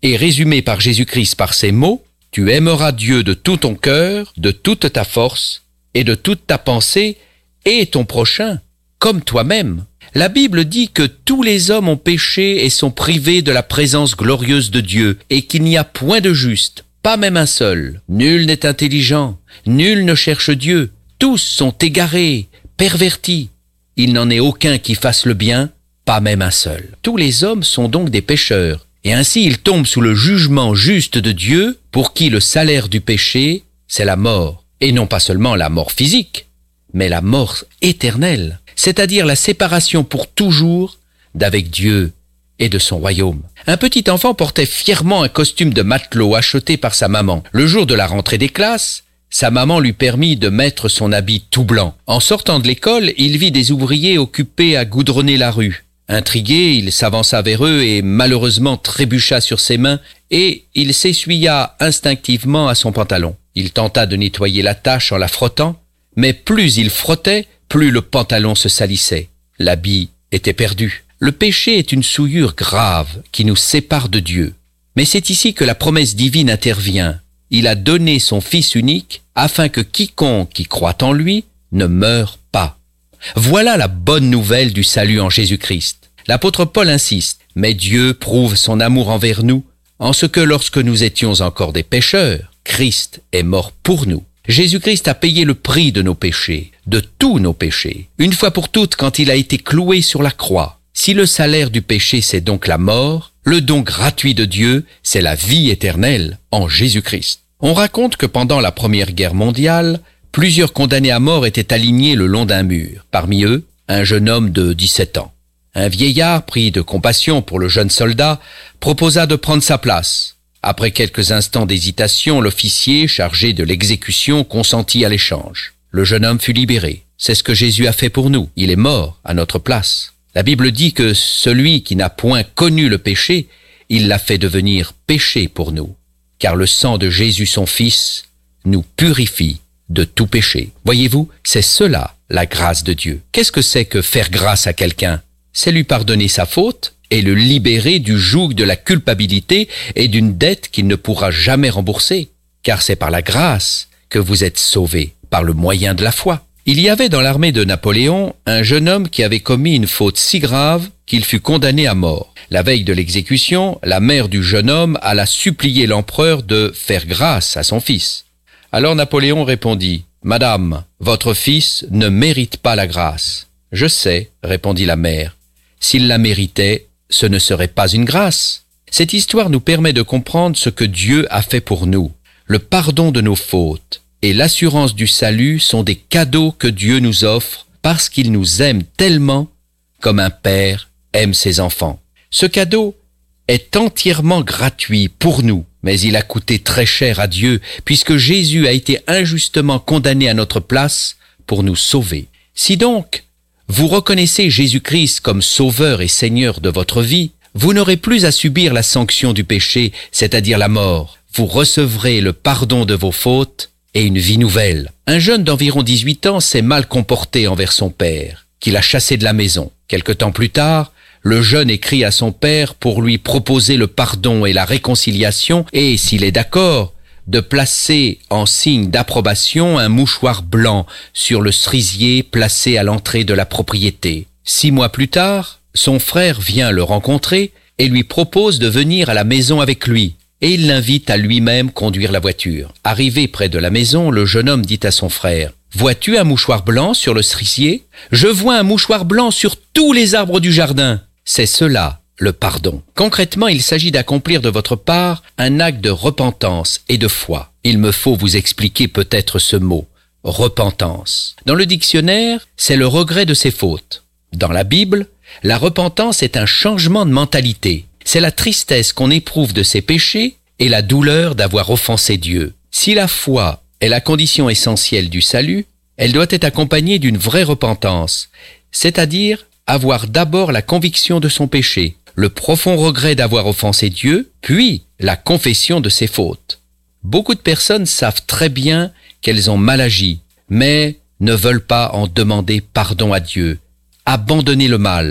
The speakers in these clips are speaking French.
est résumé par Jésus-Christ par ces mots: tu aimeras Dieu de tout ton cœur, de toute ta force et de toute ta pensée, et ton prochain comme toi-même. La Bible dit que tous les hommes ont péché et sont privés de la présence glorieuse de Dieu, et qu'il n'y a point de juste, pas même un seul. Nul n'est intelligent, nul ne cherche Dieu. Tous sont égarés, pervertis. Il n'en est aucun qui fasse le bien, pas même un seul. Tous les hommes sont donc des pécheurs, et ainsi ils tombent sous le jugement juste de Dieu, pour qui le salaire du péché, c'est la mort. Et non pas seulement la mort physique, mais la mort éternelle, c'est-à-dire la séparation pour toujours d'avec Dieu et de son royaume. Un petit enfant portait fièrement un costume de matelot acheté par sa maman. Le jour de la rentrée des classes, sa maman lui permit de mettre son habit tout blanc. En sortant de l'école, il vit des ouvriers occupés à goudronner la rue. Intrigué, il s'avança vers eux et malheureusement trébucha sur ses mains, et il s'essuya instinctivement à son pantalon. Il tenta de nettoyer la tache en la frottant, mais plus il frottait, plus le pantalon se salissait. L'habit était perdu. Le péché est une souillure grave qui nous sépare de Dieu. Mais c'est ici que la promesse divine intervient. Il a donné son Fils unique afin que quiconque qui croit en lui ne meure pas. Voilà la bonne nouvelle du salut en Jésus-Christ. L'apôtre Paul insiste: « Mais Dieu prouve son amour envers nous, en ce que lorsque nous étions encore des pécheurs, Christ est mort pour nous. » Jésus-Christ a payé le prix de nos péchés, de tous nos péchés, une fois pour toutes quand il a été cloué sur la croix. Si le salaire du péché c'est donc la mort, le don gratuit de Dieu c'est la vie éternelle en Jésus-Christ. On raconte que pendant la Première Guerre mondiale, plusieurs condamnés à mort étaient alignés le long d'un mur. Parmi eux, un jeune homme de 17 ans. Un vieillard, pris de compassion pour le jeune soldat, proposa de prendre sa place. Après quelques instants d'hésitation, l'officier chargé de l'exécution consentit à l'échange. Le jeune homme fut libéré. C'est ce que Jésus a fait pour nous. Il est mort à notre place. La Bible dit que celui qui n'a point connu le péché, il l'a fait devenir péché pour nous. Car le sang de Jésus son Fils nous purifie de tout péché. Voyez-vous, c'est cela la grâce de Dieu. Qu'est-ce que c'est que faire grâce à quelqu'un? C'est lui pardonner sa faute et le libérer du joug de la culpabilité et d'une dette qu'il ne pourra jamais rembourser. Car c'est par la grâce que vous êtes sauvés, par le moyen de la foi. Il y avait dans l'armée de Napoléon un jeune homme qui avait commis une faute si grave qu'il fut condamné à mort. La veille de l'exécution, la mère du jeune homme alla supplier l'empereur de faire grâce à son fils. Alors Napoléon répondit: « Madame, votre fils ne mérite pas la grâce. »« Je sais, » répondit la mère. « S'il la méritait, ce ne serait pas une grâce. » Cette histoire nous permet de comprendre ce que Dieu a fait pour nous. Le pardon de nos fautes et l'assurance du salut sont des cadeaux que Dieu nous offre parce qu'il nous aime tellement comme un père aime ses enfants. Ce cadeau est entièrement gratuit pour nous, mais il a coûté très cher à Dieu puisque Jésus a été injustement condamné à notre place pour nous sauver. Si donc vous reconnaissez Jésus-Christ comme Sauveur et Seigneur de votre vie, vous n'aurez plus à subir la sanction du péché, c'est-à-dire la mort. Vous recevrez le pardon de vos fautes et une vie nouvelle. Un jeune d'environ 18 ans s'est mal comporté envers son père, qui l'a chassé de la maison. Quelque temps plus tard, le jeune écrit à son père pour lui proposer le pardon et la réconciliation et, s'il est d'accord, de placer en signe d'approbation un mouchoir blanc sur le cerisier placé à l'entrée de la propriété. 6 mois plus tard, son frère vient le rencontrer et lui propose de venir à la maison avec lui, et il l'invite à lui-même conduire la voiture. Arrivé près de la maison, le jeune homme dit à son frère: « Vois-tu un mouchoir blanc sur le cerisier ? Je vois un mouchoir blanc sur tous les arbres du jardin. » C'est cela, le pardon. Concrètement, il s'agit d'accomplir de votre part un acte de repentance et de foi. Il me faut vous expliquer peut-être ce mot, repentance. Dans le dictionnaire, c'est le regret de ses fautes. Dans la Bible, la repentance est un changement de mentalité. C'est la tristesse qu'on éprouve de ses péchés et la douleur d'avoir offensé Dieu. Si la foi est la condition essentielle du salut, elle doit être accompagnée d'une vraie repentance, c'est-à-dire avoir d'abord la conviction de son péché, le profond regret d'avoir offensé Dieu, puis la confession de ses fautes. Beaucoup de personnes savent très bien qu'elles ont mal agi, mais ne veulent pas en demander pardon à Dieu, abandonner le mal.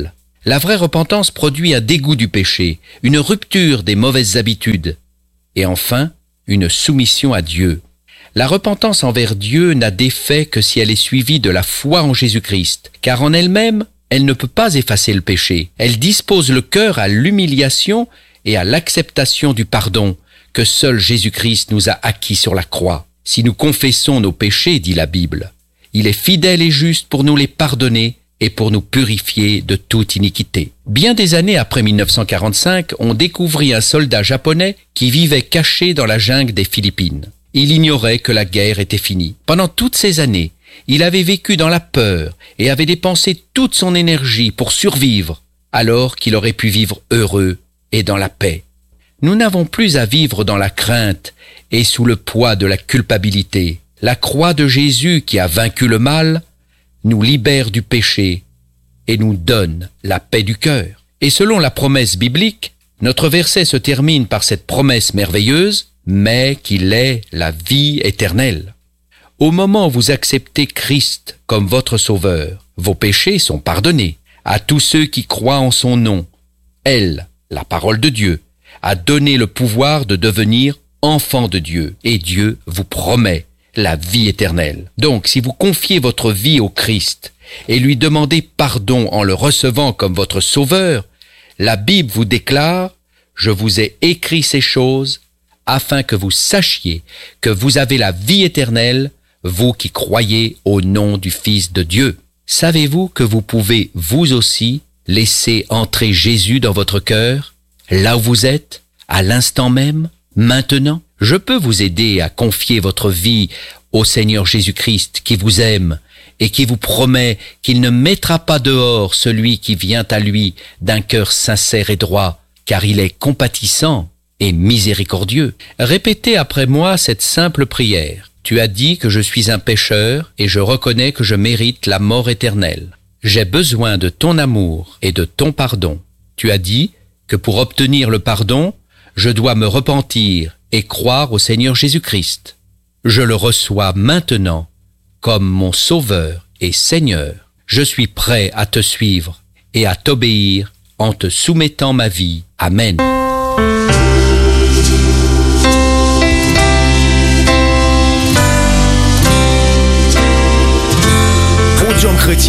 La vraie repentance produit un dégoût du péché, une rupture des mauvaises habitudes, et enfin, une soumission à Dieu. La repentance envers Dieu n'a d'effet que si elle est suivie de la foi en Jésus-Christ, car en elle-même, elle ne peut pas effacer le péché. Elle dispose le cœur à l'humiliation et à l'acceptation du pardon que seul Jésus-Christ nous a acquis sur la croix. Si nous confessons nos péchés, dit la Bible, il est fidèle et juste pour nous les pardonner et pour nous purifier de toute iniquité. Bien des années après 1945, on découvrit un soldat japonais qui vivait caché dans la jungle des Philippines. Il ignorait que la guerre était finie. Pendant toutes ces années, il avait vécu dans la peur et avait dépensé toute son énergie pour survivre, alors qu'il aurait pu vivre heureux et dans la paix. Nous n'avons plus à vivre dans la crainte et sous le poids de la culpabilité. La croix de Jésus qui a vaincu le mal nous libère du péché et nous donne la paix du cœur. Et selon la promesse biblique, notre verset se termine par cette promesse merveilleuse, mais qu'il est la vie éternelle. Au moment où vous acceptez Christ comme votre sauveur, vos péchés sont pardonnés. À tous ceux qui croient en son nom, elle, la parole de Dieu, a donné le pouvoir de devenir enfant de Dieu, et Dieu vous promet la vie éternelle. Donc, si vous confiez votre vie au Christ et lui demandez pardon en le recevant comme votre sauveur, la Bible vous déclare « Je vous ai écrit ces choses afin que vous sachiez que vous avez la vie éternelle, vous qui croyez au nom du Fils de Dieu. » Savez-vous que vous pouvez, vous aussi, laisser entrer Jésus dans votre cœur, là où vous êtes, à l'instant même, maintenant? Je peux vous aider à confier votre vie au Seigneur Jésus-Christ qui vous aime et qui vous promet qu'il ne mettra pas dehors celui qui vient à lui d'un cœur sincère et droit, car il est compatissant et miséricordieux. Répétez après moi cette simple prière. Tu as dit que je suis un pécheur et je reconnais que je mérite la mort éternelle. J'ai besoin de ton amour et de ton pardon. Tu as dit que pour obtenir le pardon, je dois me repentir et croire au Seigneur Jésus-Christ. Je le reçois maintenant comme mon Sauveur et Seigneur. Je suis prêt à te suivre et à t'obéir en te soumettant ma vie. Amen.